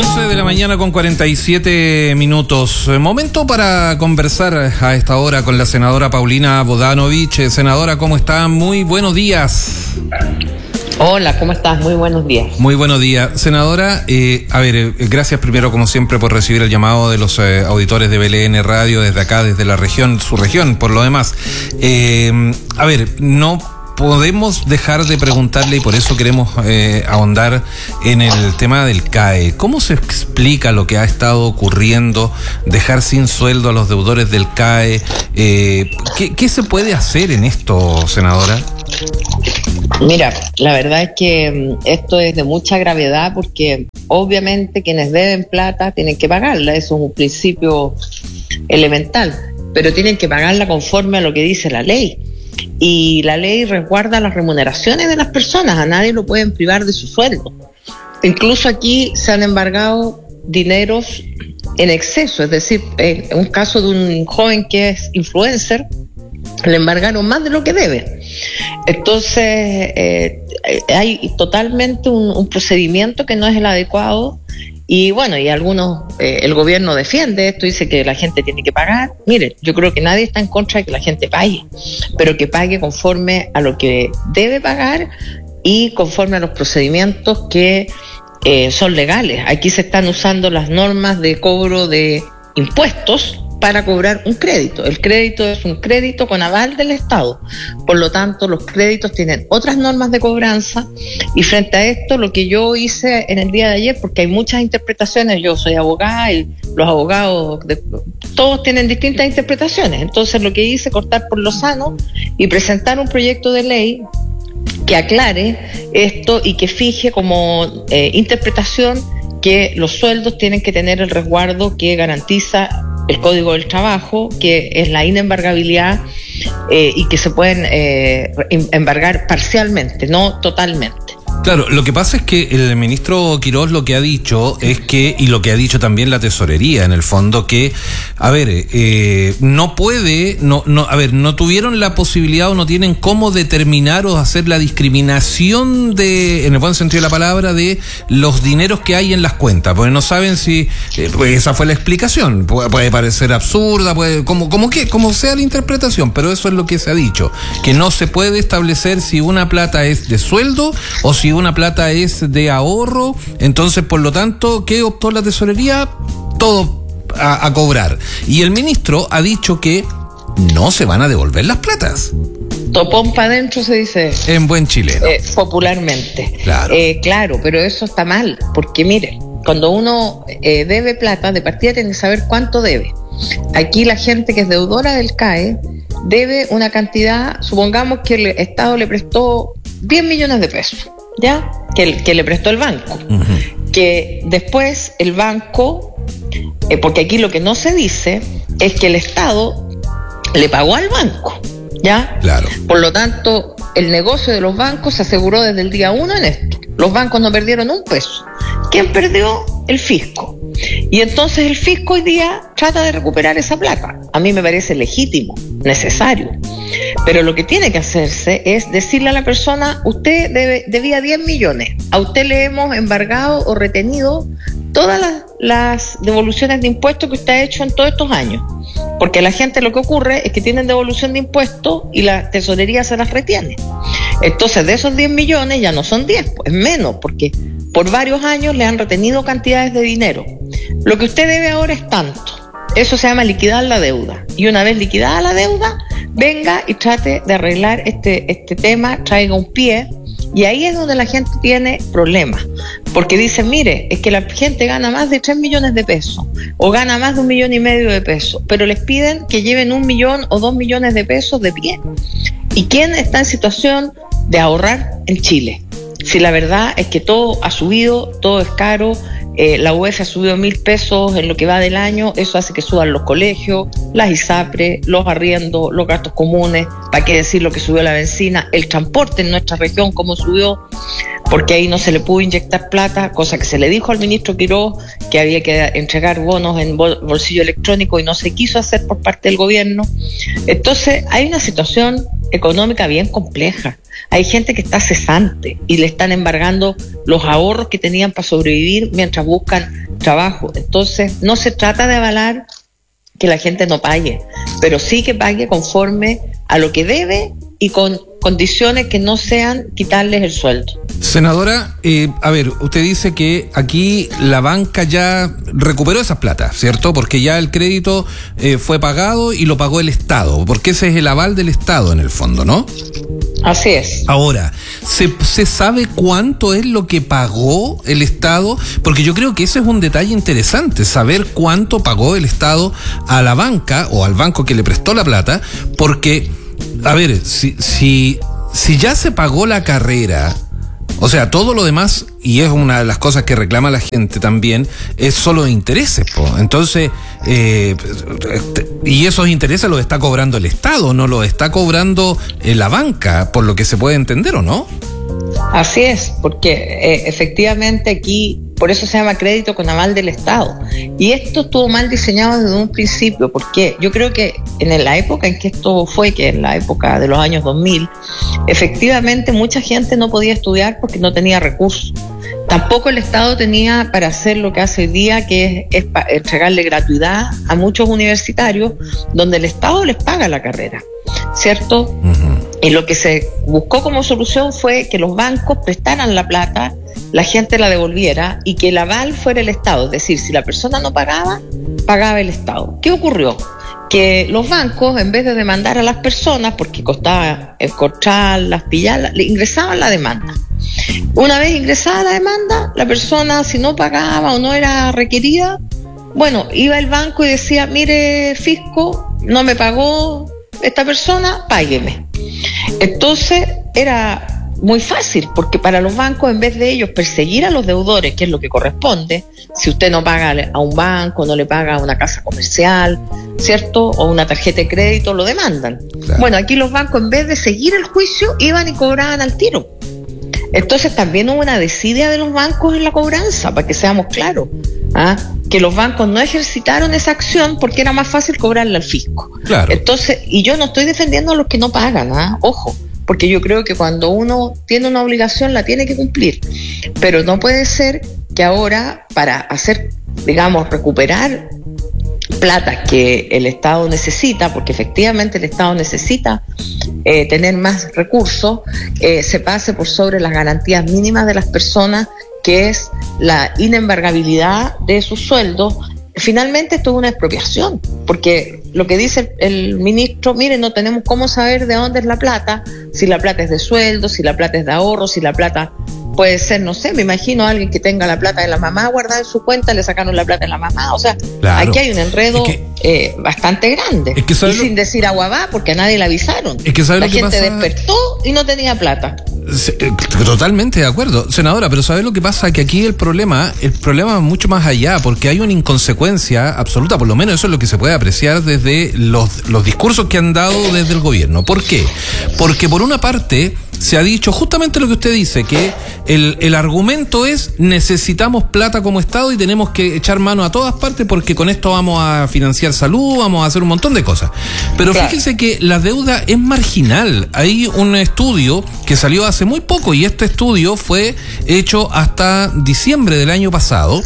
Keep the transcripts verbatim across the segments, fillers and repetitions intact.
once de la mañana con cuarenta y siete minutos. Momento para conversar a esta hora con la senadora Paulina Bodanovich. Senadora, ¿cómo está? Muy buenos días. Hola, ¿cómo estás? Muy buenos días. Muy buenos días. Senadora, eh, a ver, eh, gracias primero como siempre por recibir el llamado de los eh, auditores de B L N Radio desde acá, desde la región, su región, por lo demás. Eh, a ver, no podemos dejar de preguntarle, y por eso queremos eh, ahondar en el tema del C A E. ¿Cómo se explica lo que ha estado ocurriendo, dejar sin sueldo a los deudores del C A E? Eh, ¿qué, ¿Qué se puede hacer en esto, senadora? Mira, la verdad es que esto es de mucha gravedad porque obviamente quienes deben plata tienen que pagarla, eso es un principio elemental, pero tienen que pagarla conforme a lo que dice la ley. Y la ley resguarda las remuneraciones de las personas, a nadie lo pueden privar de su sueldo. Incluso aquí se han embargado dineros en exceso, es decir, en un caso de un joven que es influencer, le embargaron más de lo que debe. Entonces, eh, hay totalmente un, un procedimiento que no es el adecuado. Y bueno, y algunos, eh, el gobierno defiende esto, dice que la gente tiene que pagar. Miren, yo creo que nadie está en contra de que la gente pague, pero que pague conforme a lo que debe pagar y conforme a los procedimientos que eh, son legales. Aquí se están usando las normas de cobro de impuestos para cobrar un crédito. El crédito es un crédito con aval del Estado. Por lo tanto, los créditos tienen otras normas de cobranza y frente a esto, lo que yo hice en el día de ayer, porque hay muchas interpretaciones, yo soy abogada y los abogados, de, todos tienen distintas interpretaciones. Entonces, lo que hice, cortar por lo sano y presentar un proyecto de ley que aclare esto y que fije como eh, interpretación que los sueldos tienen que tener el resguardo que garantiza el Código del Trabajo, que es la inembargabilidad eh, y que se pueden eh, embargar parcialmente, no totalmente. Claro, lo que pasa es que el ministro Quirós lo que ha dicho es que, y lo que ha dicho también la tesorería en el fondo, que, a ver, eh, no puede, no, no, a ver, no tuvieron la posibilidad o no tienen cómo determinar o hacer la discriminación de, en el buen sentido de la palabra, de los dineros que hay en las cuentas, porque no saben si, eh, pues esa fue la explicación, puede, puede parecer absurda, puede, como, como que, como sea la interpretación, pero eso es lo que se ha dicho, que no se puede establecer si una plata es de sueldo o si una plata es de ahorro. Entonces, por lo tanto, ¿qué optó la tesorería? Todo a, a cobrar. Y el ministro ha dicho que no se van a devolver las platas. Topón para adentro se dice en buen chileno, eh, popularmente. Claro. Eh, claro, pero eso está mal, porque mire, cuando uno eh, debe plata, de partida tiene que saber cuánto debe. Aquí la gente que es deudora del C A E debe una cantidad, supongamos que el Estado le prestó diez millones de pesos. ¿Ya? Que, que le prestó el banco. Uh-huh. Que después el banco, eh, porque aquí lo que no se dice es que el Estado le pagó al banco, ¿ya? Claro. Por lo tanto, el negocio de los bancos se aseguró desde el día uno en esto. Los bancos no perdieron un peso. ¿Quién perdió? El fisco. Y entonces el fisco hoy día trata de recuperar esa plata. A mí me parece legítimo, necesario. Pero lo que tiene que hacerse es decirle a la persona, usted debe, debía diez millones, a usted le hemos embargado o retenido todas las, las devoluciones de impuestos que usted ha hecho en todos estos años. Porque la gente lo que ocurre es que tienen devolución de impuestos y la tesorería se las retiene. Entonces de esos diez millones ya no son diez, pues menos, porque por varios años le han retenido cantidades de dinero. Lo que usted debe ahora es tanto. Eso se llama liquidar la deuda. Y una vez liquidada la deuda, venga y trate de arreglar este, este tema, traiga un pie. Y ahí es donde la gente tiene problemas. Porque dicen, mire, es que la gente gana más de tres millones de pesos o gana más de un millón y medio de pesos, pero les piden que lleven un millón o dos millones de pesos de pie. ¿Y quién está en situación de ahorrar en Chile? Si la verdad es que todo ha subido, todo es caro, eh, la U E F ha subido mil pesos en lo que va del año, eso hace que suban los colegios, las ISAPRE, los arriendos, los gastos comunes, para qué decir lo que subió la benzina, el transporte en nuestra región, cómo subió, porque ahí no se le pudo inyectar plata, cosa que se le dijo al ministro Quirós, que había que entregar bonos en bol- bolsillo electrónico y no se quiso hacer por parte del gobierno. Entonces hay una situación económica bien compleja. Hay gente que está cesante y le están embargando los ahorros que tenían para sobrevivir mientras buscan trabajo. Entonces, no se trata de avalar que la gente no pague, pero sí que pague conforme a lo que debe y con condiciones que no sean quitarles el sueldo. Senadora, eh, a ver, usted dice que aquí la banca ya recuperó esas plata, ¿cierto? Porque ya el crédito eh, fue pagado y lo pagó el Estado, porque ese es el aval del Estado en el fondo, ¿no? Así es. Ahora, ¿se, ¿se sabe cuánto es lo que pagó el Estado? Porque yo creo que ese es un detalle interesante, saber cuánto pagó el Estado a la banca o al banco que le prestó la plata, porque, a ver, si, si, si ya se pagó la carrera, o sea, todo lo demás, y es una de las cosas que reclama la gente también, es solo de intereses, po. Entonces, eh, y esos intereses los está cobrando el Estado, no los está cobrando eh, la banca, por lo que se puede entender, ¿o no? Así es, porque eh, efectivamente aquí, por eso se llama crédito con aval del Estado. Y esto estuvo mal diseñado desde un principio, porque yo creo que en la época en que esto fue, que en la época de los años dos mil, efectivamente mucha gente no podía estudiar porque no tenía recursos. Tampoco el Estado tenía para hacer lo que hace hoy día, que es, es entregarle gratuidad a muchos universitarios, donde el Estado les paga la carrera, ¿cierto? Uh-huh. Y lo que se buscó como solución fue que los bancos prestaran la plata, la gente la devolviera y que el aval fuera el Estado. Es decir, si la persona no pagaba, pagaba el Estado. ¿Qué ocurrió? Que los bancos, en vez de demandar a las personas, porque costaba escorcharlas, pillarlas, le ingresaban la demanda. Una vez ingresada la demanda, la persona, si no pagaba o no era requerida, bueno, iba al banco y decía, mire, fisco, no me pagó esta persona, págueme. Entonces era muy fácil, porque para los bancos, en vez de ellos perseguir a los deudores, que es lo que corresponde, si usted no paga a un banco, no le paga a una casa comercial, ¿cierto? O una tarjeta de crédito, lo demandan. Claro. Bueno, aquí los bancos, en vez de seguir el juicio, iban y cobraban al tiro. Entonces también hubo una desidia de los bancos en la cobranza, para que seamos claros, ¿ah? Que los bancos no ejercitaron esa acción porque era más fácil cobrarle al fisco. Claro. Entonces, y yo no estoy defendiendo a los que no pagan, ¿ah? Ojo, porque yo creo que cuando uno tiene una obligación la tiene que cumplir, pero no puede ser que ahora, para hacer, digamos, recuperar plata que el Estado necesita, porque efectivamente el Estado necesita eh, tener más recursos, eh, se pase por sobre las garantías mínimas de las personas, que es la inembargabilidad de sus sueldos. Finalmente esto es una expropiación, porque lo que dice el ministro, mire, no tenemos cómo saber de dónde es la plata, si la plata es de sueldo, si la plata es de ahorro, si la plata puede ser, no sé, me imagino a alguien que tenga la plata de la mamá guardada en su cuenta, le sacaron la plata de la mamá, o sea, claro. Aquí hay un enredo es que, eh, bastante grande, es que y sin lo... decir agua va, porque a nadie le avisaron, es que la gente pasa... despertó y no tenía plata. Totalmente de acuerdo, senadora, pero ¿sabes lo que pasa? Que aquí el problema, el problema va mucho más allá, porque hay una inconsecuencia absoluta, por lo menos eso es lo que se puede apreciar desde los, los discursos que han dado desde el gobierno. ¿Por qué? Porque por una parte se ha dicho justamente lo que usted dice, que el, el argumento es necesitamos plata como Estado y tenemos que echar mano a todas partes porque con esto vamos a financiar salud, vamos a hacer un montón de cosas. Pero claro, fíjense que la deuda es marginal. Hay un estudio que salió hace muy poco y este estudio fue hecho hasta diciembre del año pasado.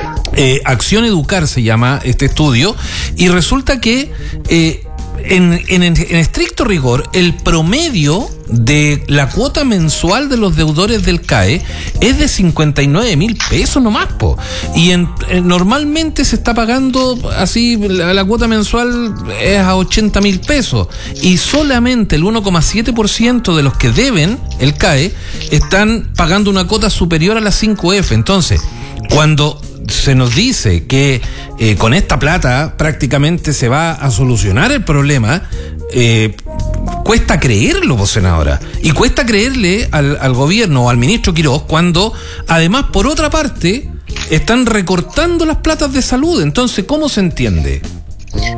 Eh, Acción Educar se llama este estudio y resulta que eh, En, en, en estricto rigor, el promedio de la cuota mensual de los deudores del C A E es de cincuenta y nueve mil pesos nomás, po. Y en, en, normalmente se está pagando así, la, la cuota mensual es a ochenta mil pesos. Y solamente el uno coma siete por ciento de los que deben el C A E están pagando una cuota superior a las cinco F. Entonces, cuando se nos dice que eh, con esta plata prácticamente se va a solucionar el problema, eh, cuesta creerlo, vos, senadora, y cuesta creerle al, al gobierno o al ministro Quirós cuando además por otra parte están recortando las platas de salud. Entonces, ¿cómo se entiende?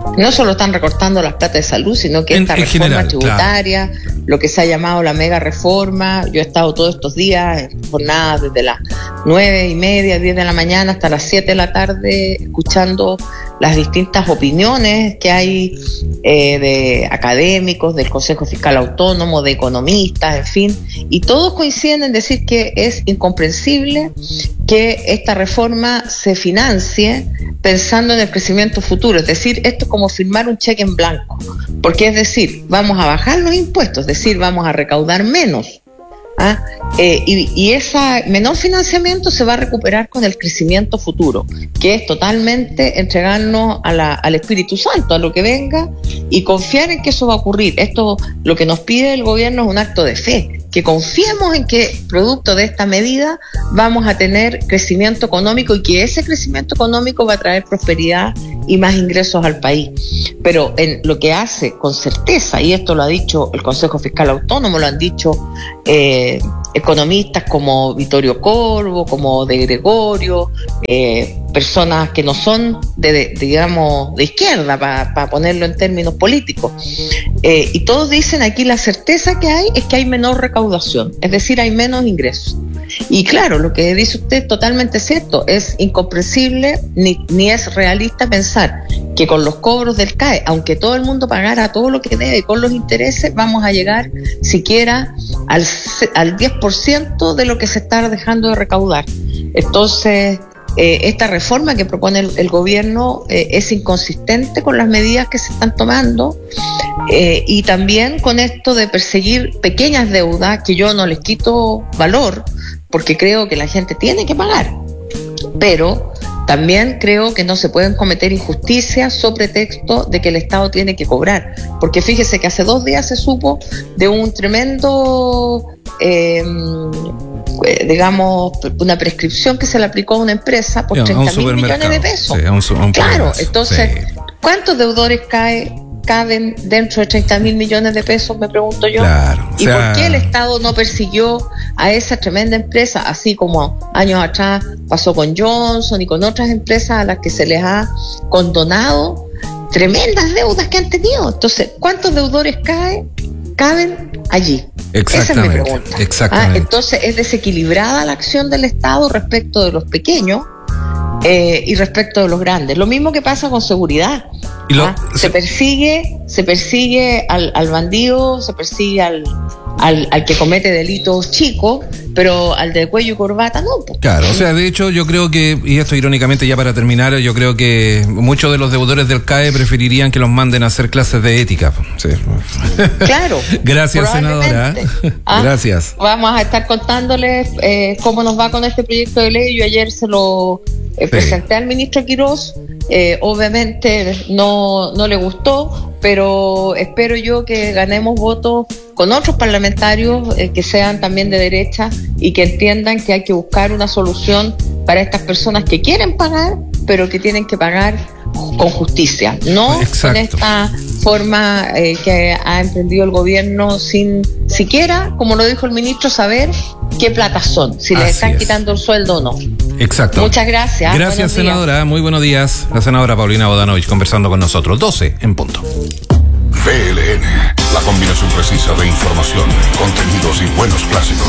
no solo están recortando las plata de salud, sino que en, esta en reforma general, tributaria, claro, lo que se ha llamado la mega reforma. Yo he estado todos estos días en jornadas desde las nueve y media, diez de la mañana hasta las siete de la tarde, escuchando las distintas opiniones que hay eh, de académicos, del Consejo Fiscal Autónomo, de economistas, en fin, y todos coinciden en decir que es incomprensible que esta reforma se financie pensando en el crecimiento futuro. Es decir, esto es como firmar un cheque en blanco, porque es decir, vamos a bajar los impuestos, es decir, vamos a recaudar menos. ¿Ah? Eh, y, y ese menor financiamiento se va a recuperar con el crecimiento futuro, que es totalmente entregarnos a la, al Espíritu Santo, a lo que venga, y confiar en que eso va a ocurrir. Esto, lo que nos pide el gobierno es un acto de fe, que confiemos en que producto de esta medida vamos a tener crecimiento económico y que ese crecimiento económico va a traer prosperidad y más ingresos al país. Pero en lo que hace con certeza, y esto lo ha dicho el Consejo Fiscal Autónomo, lo han dicho eh, economistas como Vittorio Corvo, como De Gregorio, eh, personas que no son de, de digamos de izquierda, para pa ponerlo en términos políticos, eh, y todos dicen aquí la certeza que hay es que hay menor recaudación, es decir, hay menos ingresos. Y claro, lo que dice usted es totalmente cierto, es incomprensible ni, ni es realista pensar que con los cobros del C A E, aunque todo el mundo pagara todo lo que debe y con los intereses, vamos a llegar siquiera al, al diez por ciento de lo que se está dejando de recaudar. Entonces, eh, esta reforma que propone el, el gobierno eh, es inconsistente con las medidas que se están tomando, eh, y también con esto de perseguir pequeñas deudas que yo no les quito valor, porque creo que la gente tiene que pagar, pero también creo que no se pueden cometer injusticias sobre pretexto de que el Estado tiene que cobrar, porque fíjese que hace dos días se supo de un tremendo, eh, digamos, una prescripción que se le aplicó a una empresa por treinta mil millones de pesos. Sí, un, un claro, entonces, sí. ¿Cuántos deudores cae? caben dentro de treinta mil millones de pesos, me pregunto yo. Claro, ¿y sea... por qué el Estado no persiguió a esa tremenda empresa, así como años atrás pasó con Johnson y con otras empresas a las que se les ha condonado tremendas deudas que han tenido? Entonces, ¿cuántos deudores cae, caben allí? Esa es mi pregunta. Exactamente. Ah, entonces, es desequilibrada la acción del Estado respecto de los pequeños eh, y respecto de los grandes. Lo mismo que pasa con seguridad. Y lo, ¿ah? se, se persigue, se persigue al, al bandido, se persigue al, al, al que comete delitos chicos, pero al de cuello y corbata no. Pues. Claro, o sea, de hecho yo creo que, y esto irónicamente ya para terminar, yo creo que muchos de los deudores del C A E preferirían que los manden a hacer clases de ética. Sí. Claro. Gracias, senadora. ¿Ah? Gracias. Vamos a estar contándoles eh, cómo nos va con este proyecto de ley. Yo ayer se lo eh, presenté sí. al ministro Quirós. Eh, obviamente no, no le gustó, pero espero yo que ganemos votos con otros parlamentarios eh, que sean también de derecha y que entiendan que hay que buscar una solución para estas personas que quieren pagar, pero que tienen que pagar con justicia, no Exacto. con esta forma eh, que ha emprendido el gobierno sin siquiera, como lo dijo el ministro, saber qué platas son, si Así les están es. quitando el sueldo o no. Exacto. Muchas gracias. Gracias, senadora. Muy buenos días. La senadora Paulina Bodanovich conversando con nosotros. doce en punto. V L N, la combinación precisa de información, contenidos y buenos clásicos.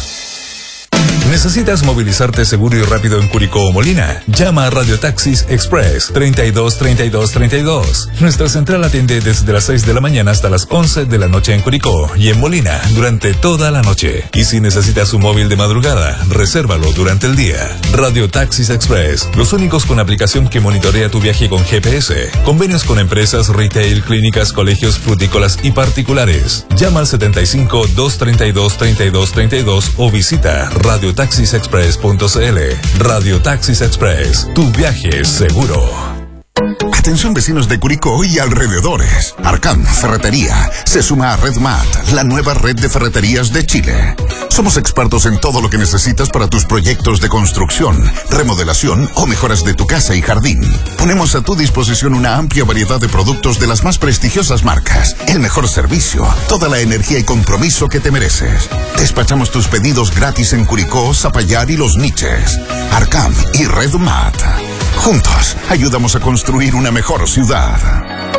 ¿Necesitas movilizarte seguro y rápido en Curicó o Molina? Llama a Radio Taxis Express treinta y dos, treinta y dos, treinta y dos. Nuestra central atiende desde las seis de la mañana hasta las once de la noche en Curicó y en Molina durante toda la noche. Y si necesitas un móvil de madrugada, resérvalo durante el día. Radio Taxis Express, los únicos con aplicación que monitorea tu viaje con G P S. Convenios con empresas, retail, clínicas, colegios, frutícolas y particulares. Llama al setenta y cinco, doscientos treinta y dos, treinta y dos, treinta y dos o visita radio taxis express punto c l. Radio Taxis Express, tu viaje es seguro. Atención vecinos de Curicó y alrededores. Arcam Ferretería se suma a RedMat, la nueva red de ferreterías de Chile. Somos expertos en todo lo que necesitas para tus proyectos de construcción, remodelación o mejoras de tu casa y jardín. Ponemos a tu disposición una amplia variedad de productos de las más prestigiosas marcas, el mejor servicio, toda la energía y compromiso que te mereces. Despachamos tus pedidos gratis en Curicó, Zapallar y Los Niches. Arcam y RedMat. Juntos ayudamos a construir una mejor ciudad.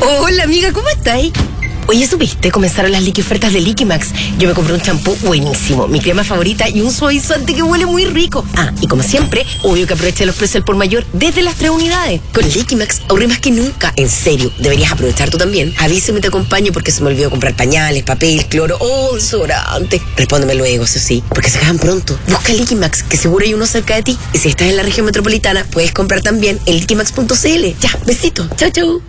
Hola amiga, ¿cómo estáis? Oye, ¿supiste? Comenzaron las liqui ofertas de Liquimax. Yo me compré un champú buenísimo, mi crema favorita y un suavizante que huele muy rico. Ah, y como siempre, obvio que aproveché los precios al por mayor desde las tres unidades. Con Liquimax ahorré más que nunca. En serio, deberías aprovechar tú también. Avísame y te acompaño porque se me olvidó comprar pañales, papel, cloro o desodorante. Respóndeme luego, eso sí, porque se acaban pronto. Busca Liquimax, que seguro hay uno cerca de ti. Y si estás en la región metropolitana, puedes comprar también en liquimax punto c l. Ya, besito. Chau, chau.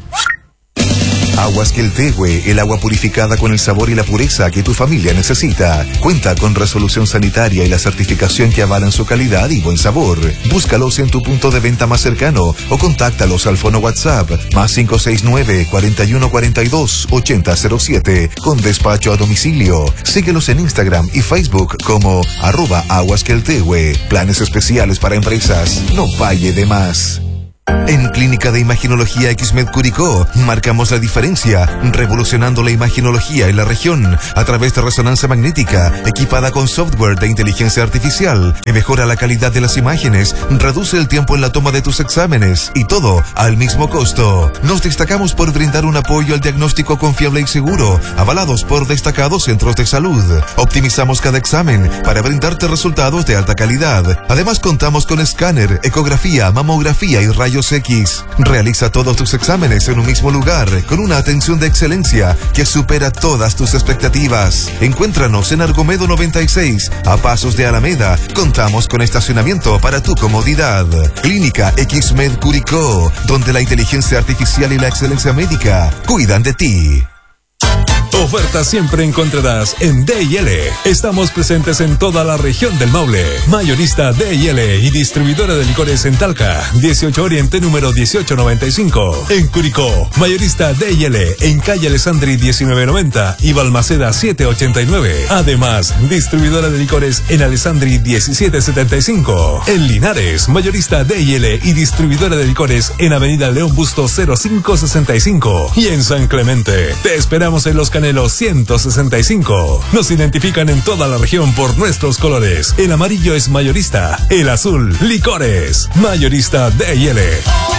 Aguas Queltehue, el agua purificada con el sabor y la pureza que tu familia necesita. Cuenta con resolución sanitaria y la certificación que avalan su calidad y buen sabor. Búscalos en tu punto de venta más cercano o contáctalos al fono WhatsApp más cinco seis nueve, cuarenta y uno cuarenta y dos, ochenta cero siete con despacho a domicilio. Síguelos en Instagram y Facebook como arroba Aguas Queltehue. Planes especiales para empresas. No pague de más. En Clínica de Imaginología Xmed Curicó marcamos la diferencia, revolucionando la imaginología en la región a través de resonancia magnética equipada con software de inteligencia artificial que mejora la calidad de las imágenes, reduce el tiempo en la toma de tus exámenes y todo al mismo costo. Nos destacamos por brindar un apoyo al diagnóstico confiable y seguro, avalados por destacados centros de salud. Optimizamos cada examen para brindarte resultados de alta calidad. Además contamos con escáner, ecografía, mamografía y rayos X. Realiza todos tus exámenes en un mismo lugar con una atención de excelencia que supera todas tus expectativas. Encuéntranos en Argomedo noventa y seis, a pasos de Alameda. Contamos con estacionamiento para tu comodidad. Clínica Xmed Curicó, donde la inteligencia artificial y la excelencia médica cuidan de ti. Ofertas siempre encontrarás en D y L. Estamos presentes en toda la región del Maule. Mayorista D y L y distribuidora de licores en Talca, dieciocho Oriente número dieciocho noventa y cinco. En Curicó, mayorista D y L en calle Alessandri diecinueve noventa y Balmaceda siete ochenta y nueve. Además, distribuidora de licores en Alessandri diecisiete setenta y cinco. En Linares, mayorista D y L y distribuidora de licores en Avenida León Busto cero cinco sesenta y cinco. Y en San Clemente, te esperamos en Los Canelos ciento sesenta y cinco. Nos identifican en toda la región por nuestros colores. El amarillo es mayorista, el azul, licores. Mayorista D y L.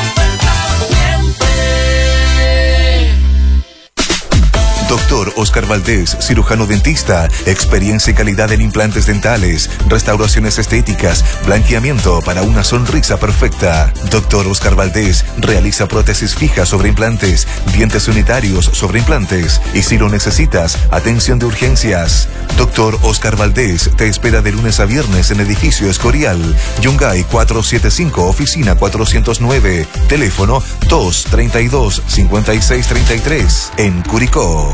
Doctor Oscar Valdés, cirujano dentista, experiencia y calidad en implantes dentales, restauraciones estéticas, blanqueamiento para una sonrisa perfecta. Doctor Oscar Valdés realiza prótesis fijas sobre implantes, dientes unitarios sobre implantes y si lo necesitas, atención de urgencias. Doctor Oscar Valdés te espera de lunes a viernes en edificio Escorial, Yungay cuatrocientos setenta y cinco, oficina cuatrocientos nueve, teléfono dos treinta y dos, cincuenta y seis treinta y tres, en Curicó.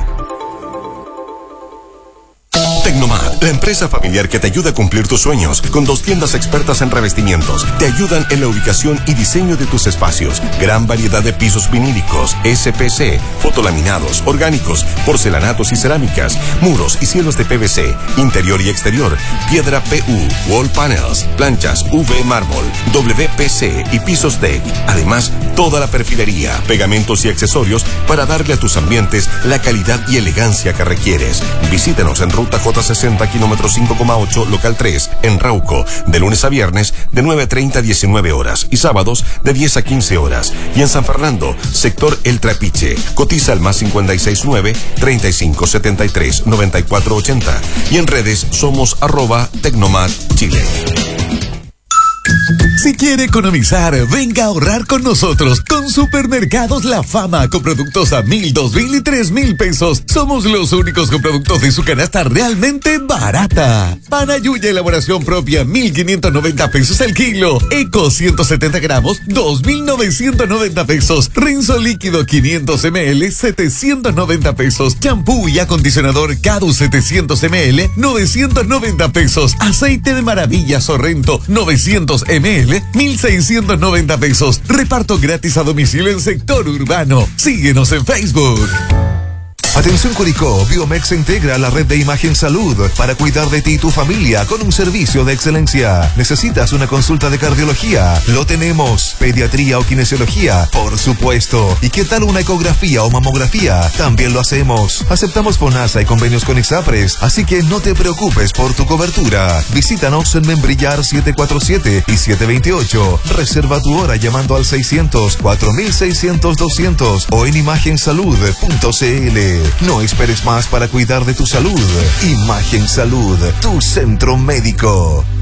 Tecnomat, la empresa familiar que te ayuda a cumplir tus sueños, con dos tiendas expertas en revestimientos. Te ayudan en la ubicación y diseño de tus espacios. Gran variedad de pisos vinílicos, S P C, fotolaminados, orgánicos, porcelanatos y cerámicas, muros y cielos de P V C, interior y exterior, piedra P U, wall panels, planchas U V mármol, W P C y pisos deck. Además, toda la perfilería, pegamentos y accesorios para darle a tus ambientes la calidad y elegancia que requieres. Visítanos en Ruta J sesenta, kilómetro cinco coma ocho, local tres, en Rauco, de lunes a viernes de nueve treinta a diecinueve horas y sábados de diez a quince horas. Y en San Fernando, sector El Trapiche, cotiza al más cincuenta y seis nueve, treinta y cinco setenta y tres, noventa y cuatro ochenta. Y en redes somos arroba Tecnomat Chile. Si quiere economizar, venga a ahorrar con nosotros con Supermercados La Fama, con productos a mil, dos mil y tres mil pesos. Somos los únicos con productos de su canasta realmente barata. Panayuya elaboración propia, mil quinientos noventa pesos el kilo. Eco ciento setenta gramos, dos mil novecientos noventa pesos. Rinzo líquido quinientos mililitros, setecientos noventa pesos. Champú y acondicionador Cadu setecientos mililitros, novecientos noventa pesos. Aceite de maravilla Sorrento, novecientos mililitros, mil seiscientos noventa pesos. Reparto gratis a domicilio en sector urbano. Síguenos en Facebook. Atención Curicó, Biomex se integra a la red de Imagen Salud para cuidar de ti y tu familia con un servicio de excelencia. ¿Necesitas una consulta de cardiología? Lo tenemos. ¿Pediatría o kinesiología? Por supuesto. ¿Y qué tal una ecografía o mamografía? También lo hacemos. Aceptamos FONASA y convenios con ISAPRES, así que no te preocupes por tu cobertura. Visítanos en Membrillar siete cuatro siete y siete veintiocho. Reserva tu hora llamando al seiscientos, cuatro mil seiscientos, doscientos o en imagen salud punto c l. No esperes más para cuidar de tu salud. Imagen Salud, tu centro médico.